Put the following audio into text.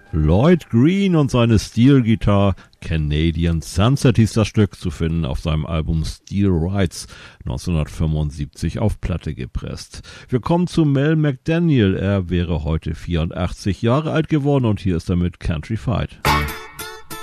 Lloyd Green und seine Steel-Gitarre Canadian Sunset hieß das Stück, zu finden auf seinem Album Steel Rights, 1975 auf Platte gepresst. Wir kommen zu Mel McDaniel. Er wäre heute 84 Jahre alt geworden und hier ist er mit Country Fight.